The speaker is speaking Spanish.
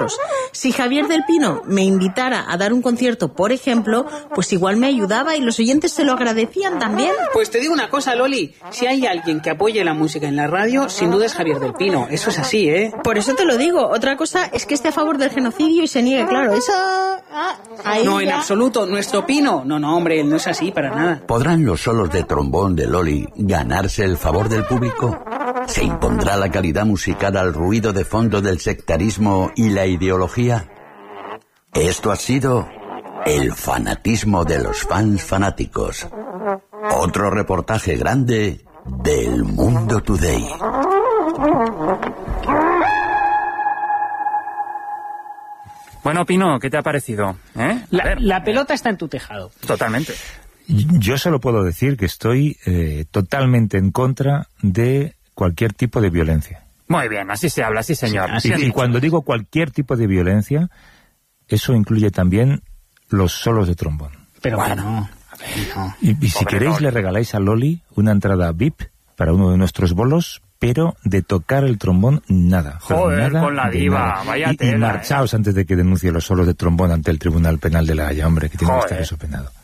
nosotros. Si Javier del Pino me invitara a dar un concierto, por ejemplo, pues igual me ayudaba y los oyentes se lo agradecían también. Pues te digo una cosa, Loli, si hay alguien que apoye la música en la radio, sin duda es Javier del Pino, eso es así, ¿eh? Por eso te lo digo, otra cosa es que esté a favor del genocidio y se niegue, claro, eso... No, en absoluto, nuestro Pino. No, hombre, no es así para nada. ¿Podrán los solos de trombón de Loli ganarse el favor del público? ¿Se impondrá la calidad musical al ruido de fondo del sectarismo y la ideología? Esto ha sido el fanatismo de los fans fanáticos. Otro reportaje grande del Mundo Today. Bueno, Pino, ¿qué te ha parecido? La pelota está en tu tejado. Totalmente. Yo solo puedo decir que estoy totalmente en contra de cualquier tipo de violencia. Muy bien, así se habla, sí señor. Y cuando digo cualquier tipo de violencia, eso incluye también los solos de trombón. Pero bueno, no. Y si queréis Loli, le regaláis a Loli una entrada VIP para uno de nuestros bolos, pero de tocar el trombón nada. Joder, nada con la de diva, nada. vaya Y tela, marchaos antes de que denuncie los solos de trombón ante el Tribunal Penal de La Haya, hombre, que tiene que estar eso penado.